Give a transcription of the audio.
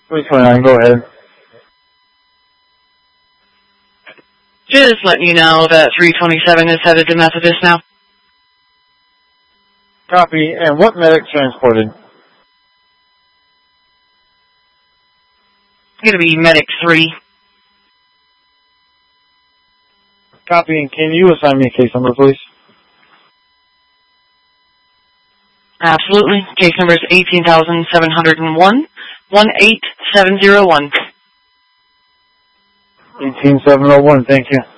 329, go ahead. Just letting you know that 327 is headed to Methodist now. Copy. And what medic transported? It's going to be Medic 3. Copy. And can you assign me a case number, please? Absolutely. Case number is 18,701, 18701. 18701, thank you.